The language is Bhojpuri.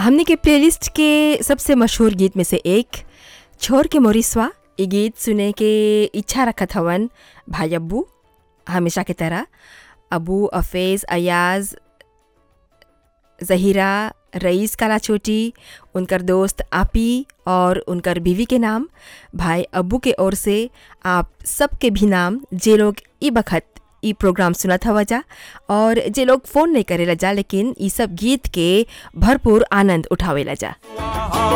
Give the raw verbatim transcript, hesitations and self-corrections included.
हमने के प्लेलिस्ट के सबसे मशहूर गीत में से एक छोर के मोरिसवा। ये गीत सुने के इच्छा रखत हवन भाई अब्बू, हमेशा की तरह अबू, अफेज़, अयाज़, ज़हीरा, रईस काला छोटी, उनकर दोस्त आपी और उनकर बीवी के नाम भाई अब्बू के ओर से आप सबके भी नाम जे लोग ई बखत ई प्रोग्राम सुनत हवा जा और जे लोग फ़ोन नहीं करेला जा लेकिन ई सब गीत के भरपूर आनंद उठावेला जा।